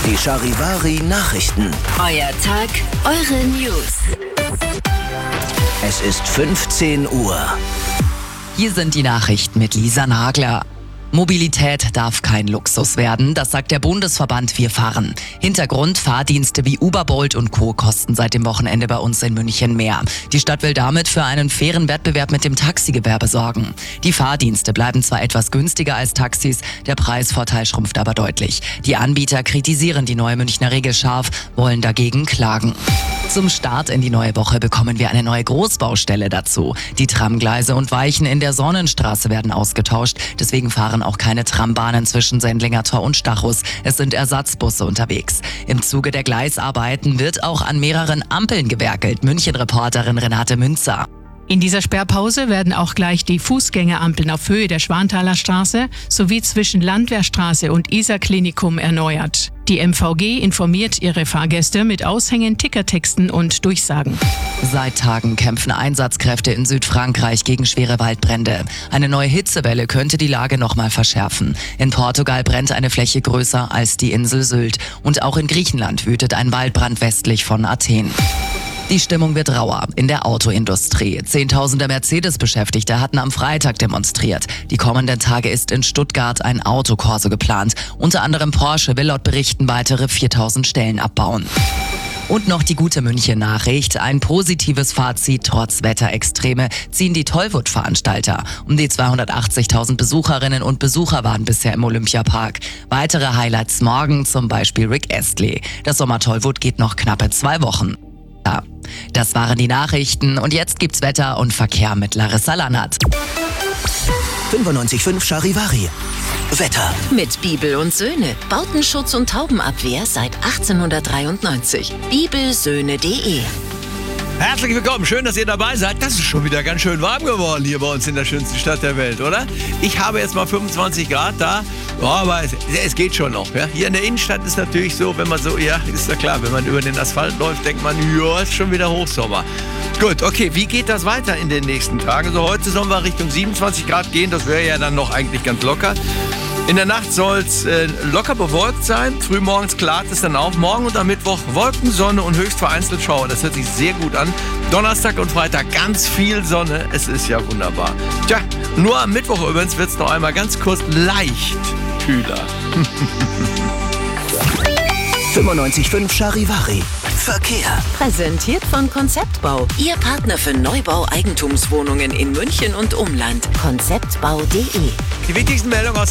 Die Charivari Nachrichten. Euer Tag, eure News. Es ist 15 Uhr. Hier sind die Nachrichten mit Lisa Nagler. Mobilität darf kein Luxus werden, das sagt der Bundesverband Wir fahren. Hintergrund: Fahrdienste wie Uber, Bolt und Co. kosten seit dem Wochenende bei uns in München mehr. Die Stadt will damit für einen fairen Wettbewerb mit dem Taxigewerbe sorgen. Die Fahrdienste bleiben zwar etwas günstiger als Taxis, der Preisvorteil schrumpft aber deutlich. Die Anbieter kritisieren die neue Münchner Regel scharf, wollen dagegen klagen. Zum Start in die neue Woche bekommen wir eine neue Großbaustelle dazu. Die Tramgleise und Weichen in der Sonnenstraße werden ausgetauscht. Deswegen fahren auch keine Trambahnen zwischen Sendlinger Tor und Stachus. Es sind Ersatzbusse unterwegs. Im Zuge der Gleisarbeiten wird auch an mehreren Ampeln gewerkelt. München-Reporterin Renate Münzer. In dieser Sperrpause werden auch gleich die Fußgängerampeln auf Höhe der Schwanthaler Straße sowie zwischen Landwehrstraße und Isar-Klinikum erneuert. Die MVG informiert ihre Fahrgäste mit Aushängen, Tickertexten und Durchsagen. Seit Tagen kämpfen Einsatzkräfte in Südfrankreich gegen schwere Waldbrände. Eine neue Hitzewelle könnte die Lage nochmal verschärfen. In Portugal brennt eine Fläche größer als die Insel Sylt. Und auch in Griechenland wütet ein Waldbrand westlich von Athen. Die Stimmung wird rauer in der Autoindustrie. Zehntausende Mercedes-Beschäftigte hatten am Freitag demonstriert. Die kommenden Tage ist in Stuttgart ein Autokorso geplant. Unter anderem Porsche will laut Berichten weitere 4000 Stellen abbauen. Und noch die gute München-Nachricht. Ein positives Fazit trotz Wetterextreme ziehen die Tollwood-Veranstalter. Um die 280.000 Besucherinnen und Besucher waren bisher im Olympiapark. Weitere Highlights morgen, zum Beispiel Rick Astley. Das Sommer-Tollwood geht noch knappe 2 Wochen. Ja, das waren die Nachrichten und jetzt gibt's Wetter und Verkehr mit Larissa Lannert. 95.5 Charivari. Wetter. Mit Bibel und Söhne. Bautenschutz und Taubenabwehr seit 1893. bibelsöhne.de. Herzlich willkommen, schön, dass ihr dabei seid. Das ist schon wieder ganz schön warm geworden hier bei uns in der schönsten Stadt der Welt, oder? Ich habe jetzt mal 25 Grad da, aber es geht schon noch. Ja? Hier in der Innenstadt ist natürlich so, wenn man so, ja, ist ja klar, wenn man über den Asphalt läuft, denkt man, ja, ist schon wieder Hochsommer. Gut, okay, wie geht das weiter in den nächsten Tagen? Also heute sollen wir Richtung 27 Grad gehen, das wäre ja dann noch eigentlich ganz locker. In der Nacht soll es locker bewolkt sein. Frühmorgens klart es dann auf. Morgen und am Mittwoch Wolken, Sonne und höchst vereinzelt Schauer. Das hört sich sehr gut an. Donnerstag und Freitag ganz viel Sonne. Es ist ja wunderbar. Tja, nur am Mittwoch übrigens wird es noch einmal ganz kurz leicht kühler. 95.5 Charivari. Verkehr. Präsentiert von Konzeptbau. Ihr Partner für Neubau Eigentumswohnungen in München und Umland. Konzeptbau.de. Die wichtigsten Meldungen aus